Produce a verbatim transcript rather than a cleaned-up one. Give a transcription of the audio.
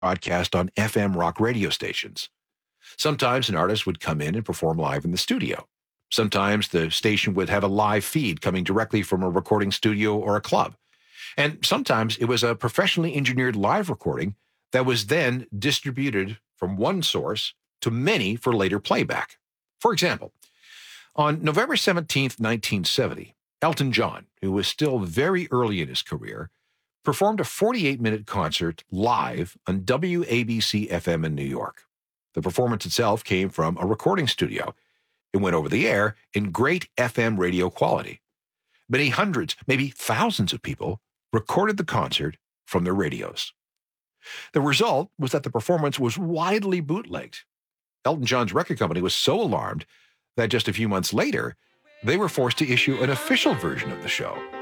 broadcast on F M rock radio stations. Sometimes an artist would come in and perform live in the studio. Sometimes the station would have a live feed coming directly from a recording studio or a club. And sometimes it was a professionally engineered live recording that was then distributed from one source to many for later playback. For example, on November seventeenth, nineteen seventy, Elton John, who was still very early in his career, performed a forty-eight minute concert live on W A B C F M in New York. The performance itself came from a recording studio. It went over the air in great F M radio quality. Many hundreds, maybe thousands of people recorded the concert from their radios. The result was that the performance was widely bootlegged. Elton John's record company was so alarmed that just a few months later, they were forced to issue an official version of the show.